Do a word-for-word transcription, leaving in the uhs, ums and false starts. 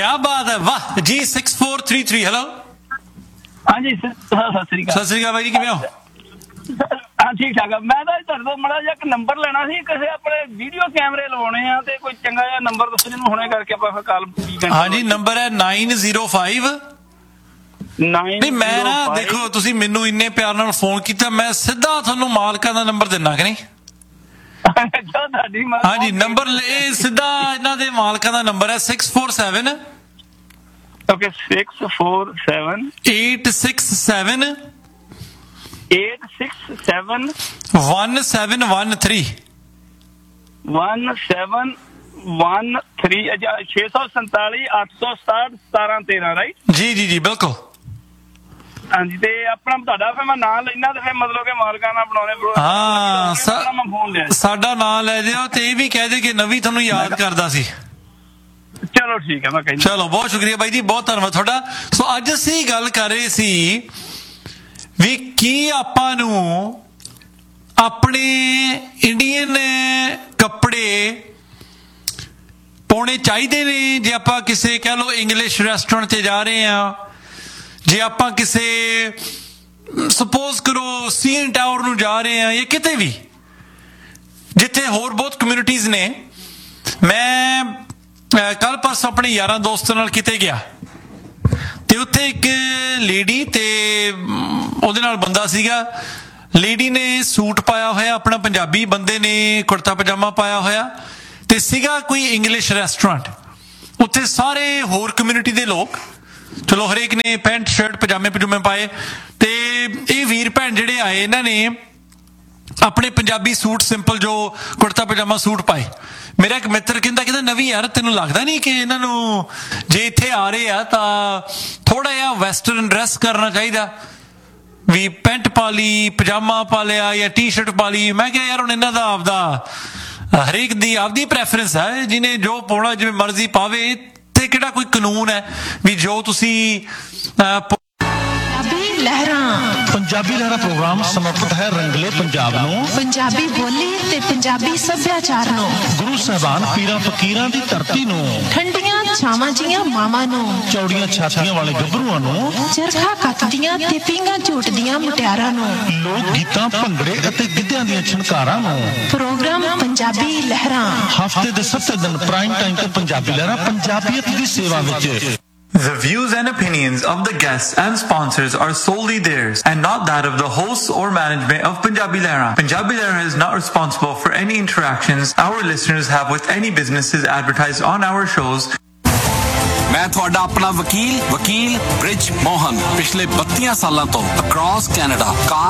क्या बात है, वाह जी। Six four three three hello. हाँ जी सत श्री अकाल। सत श्री अकाल भाई जी, किवें हो? हाँ ठीक ठाक। मैं तो ਤੁਹਾਡੇ ਤੋਂ ਮਾੜਾ ਜਿਹਾ ਇੱਕ ਨੰਬਰ ਲੈਣਾ ਸੀ, ਕਿਸੇ ਆਪਣੇ ਵੀਡੀਓ ਕੈਮਰੇ ਲਵਾਉਣੇ ਆ ਤੇ ਕੋਈ ਚੰਗਾ ਜਿਹਾ ਨੰਬਰ ਦੱਸੋ ਜਿਹਨੂੰ ਹੁਣੇ ਕਰਕੇ ਆਪਾਂ ਫਿਰ ਕਾਲ ਪੂਰੀ ਕਰਾਂਗੇ। हाँ जी, नंबर है नाइन जीरो फाइव। नहीं मैं ना देखो ਤੁਸੀਂ ਮੈਨੂੰ ਇੰਨੇ ਪਿਆਰ ਨਾਲ ਫੋਨ ਕੀਤਾ, ਮੈਂ ਸਿੱਧਾ ਤੁਹਾਨੂੰ ਮਾਲਕਾਂ ਦਾ ਨੰਬਰ ਦਿੰਨਾ ਕਿ ਨਹੀਂ? हाँ जी, नंबर ਇਹ ਸਿੱਧਾ ਇਹਨਾਂ ਦੇ ਮਾਲਕਾਂ ਦਾ ਨੰਬਰ ਹੈ six four seven okay six four seven eight six seven eight six seven one seven one three one seven one three छे सौ संताली अठ सौ सताहठ सतारह तेरह राइट जी जी जी बिल्कुल। हाँ जी, ते अपना ਤੁਹਾਡਾ ਫਿਰ ਮੈਂ ਨਾਂ ਲੈਣਾ ਤੇ ਫਿਰ ਮਤਲਬ ਕਿ ਮਾਲਕਾਂ ਨਾਲ ਬਣਾਉਣੇ ਬਰੋ। ਹਾਂ ਮੈਂ ਫੋਨ ਲਿਆ, ਸਾਡਾ ਨਾਂ ਲੈ ਦਿਓ ਤੇ ਇਹ ਵੀ ਕਹਿ ਦੇ ਕਿ ਨਵੀਂ ਤੁਹਾਨੂੰ ਯਾਦ ਕਰਦਾ ਸੀ। ਚਲੋ ਠੀਕ ਹੈ ਮੈਂ ਕਹਿੰਦਾ। ਚਲੋ ਬਹੁਤ ਸ਼ੁਕਰੀਆ ਬਾਈ ਜੀ, ਬਹੁਤ ਧੰਨਵਾਦ ਤੁਹਾਡਾ। ਸੋ ਅੱਜ ਅਸੀਂ ਗੱਲ ਕਰ ਰਹੇ ਸੀ ਵੀ ਕੀ ਆਪਾਂ ਨੂੰ ਆਪਣੇ ਇੰਡੀਅਨ ਕੱਪੜੇ ਪਾਉਣੇ ਚਾਹੀਦੇ ਨੇ ਜੇ ਆਪਾਂ ਕਿਸੇ ਕਹਿ ਲਓ ਇੰਗਲਿਸ਼ ਰੈਸਟੋਰੈਂਟ ਤੇ ਜਾ ਰਹੇ ਆ, ਜੇ ਆਪਾਂ ਕਿਸੇ ਸਪੋਜ਼ ਕਰੋ ਸੀਐਨ ਟਾਵਰ ਨੂੰ ਜਾ ਰਹੇ ਆ ਜਾਂ ਕਿਤੇ ਵੀ ਜਿੱਥੇ ਹੋਰ ਬਹੁਤ ਕਮਿਊਨਿਟੀਜ਼ ਨੇ। ਮੈਂ ਕੱਲ ਪਰਸੋਂ ਆਪਣੇ ਯਾਰਾਂ ਦੋਸਤਾਂ ਨਾਲ ਕਿਤੇ ਗਿਆ ਤੇ ਉੱਥੇ ਇੱਕ ਲੇਡੀ ਤੇ ਉਹਦੇ ਨਾਲ ਬੰਦਾ ਸੀਗਾ। ਲੇਡੀ ਨੇ ਸੂਟ ਪਾਇਆ ਹੋਇਆ ਆਪਣਾ ਪੰਜਾਬੀ, ਬੰਦੇ ਨੇ ਕੁੜਤਾ ਪਜਾਮਾ ਪਾਇਆ ਹੋਇਆ ਤੇ ਸੀਗਾ ਕੋਈ ਇੰਗਲਿਸ਼ ਰੈਸਟੋਰੈਂਟ। ਉੱਥੇ ਸਾਰੇ ਹੋਰ ਕਮਿਊਨਿਟੀ ਦੇ ਲੋਕ, ਚਲੋ ਹਰੇਕ ਨੇ ਪੈਂਟ ਸ਼ਰਟ ਪਜਾਮੇ ਪਜੂਮੇ ਪਾਏ ਤੇ ਇਹ ਵੀਰ ਭੈਣ ਜਿਹੜੇ ਆਏ ਇਹਨਾਂ ਨੇ ਆਪਣੇ ਪੰਜਾਬੀ ਸੂਟ ਸਿੰਪਲ ਜੋ ਕੁੜਤਾ ਪਜਾਮਾ ਸੂਟ ਪਾਏ। ਮੇਰਾ ਇੱਕ ਮਿੱਤਰ ਕਹਿੰਦਾ ਕਹਿੰਦਾ ਨਵੀਂ ਯਾਰ ਤੈਨੂੰ ਲੱਗਦਾ ਨਹੀਂ ਕਿ ਇਹਨਾਂ ਨੂੰ ਜੇ ਇੱਥੇ ਆ ਰਹੇ ਆ ਤਾਂ ਥੋੜਾ ਜਿਹਾ ਵੈਸਟਰਨ ਡਰੈਸ ਕਰਨਾ ਚਾਹੀਦਾ, ਵੀ ਪੈਂਟ ਪਾ ਲਈ, ਪਜਾਮਾ ਪਾ ਲਿਆ ਜਾਂ ਟੀ ਸ਼ਰਟ ਪਾ ਲਈ। ਮੈਂ ਕਿਹਾ ਯਾਰ ਹੁਣ ਇਹਨਾਂ ਦਾ ਆਪਦਾ ਹਰੇਕ ਦੀ ਆਪਦੀ ਪ੍ਰੈਫਰੈਂਸ ਹੈ, ਜਿਹਨੇ ਜੋ ਪਾਉਣਾ ਜਿਵੇਂ ਮਰਜ਼ੀ ਪਾਵੇ ਤੇ ਕਿਹੜਾ ਕੋਈ ਕਾਨੂੰਨ ਹੈ ਵੀ ਜੋ ਤੁਸੀਂ ਲਹਿਰਾਂ। ਪੰਜਾਬੀ ਲਹਿਰਾਂ ਪ੍ਰੋਗਰਾਮ ਸਮਰਪਿਤ ਹੈ ਰੰਗਲੇ ਪੰਜਾਬ ਨੂੰ, ਪੰਜਾਬੀ ਬੋਲੀ ਤੇ ਪੰਜਾਬੀ ਸੱਭਿਆਚਾਰ ਨੂੰ, ਗੁਰੂ ਸਾਹਿਬਾਨ ਪੀਰਾਂ ਫਕੀਰਾਂ ਦੀ ਧਰਤੀ ਨੂੰ, ਠੰਡੀਆਂ ਛਾਵਾਂ ਜੀਆਂ ਮਾਵਾਂ ਨੂੰ, ਚੌੜੀਆਂ ਛਾਤੀਆਂ ਵਾਲੇ ਗੱਭਰੂਆਂ ਨੂੰ, ਚਰਖਾ ਕੱਤਦੀਆਂ ਤੇ ਪੀਂਘਾਂ ਝੂਟਦੀਆਂ ਮੁਟਿਆਰਾਂ ਨੂੰ, ਲੋਕ ਗੀਤਾਂ ਭੰਗੜੇ ਅਤੇ ਗਿੱਧਿਆਂ ਦੀਆਂ ਛਣਕਾਰਾਂ ਨੂੰ। ਪ੍ਰੋਗਰਾਮ ਪੰਜਾਬੀ ਲਹਿਰਾਂ ਹਫ਼ਤੇ ਦੇ ਸੱਤ ਦਿਨ ਪ੍ਰਾਈਮ ਟਾਈਮ ਤੇ ਪੰਜਾਬੀ ਲਹਿਰਾਂ ਪੰਜਾਬੀਅਤ ਦੀ ਸੇਵਾ ਵਿੱਚ। The views and opinions of the guests and sponsors are solely theirs and not that of the hosts or management of Punjabi Lehra. Punjabi Lehra is not responsible for any interactions our listeners have with any businesses advertised on our shows. मैं ਤੁਹਾਡਾ ਆਪਣਾ ਵਕੀਲ ਵਕੀਲ bridge Mohan ਪਿਛਲੇ ਬੱਤੀਆਂ ਸਾਲਾਂ ਤੋਂ across Canada ਕਾਰ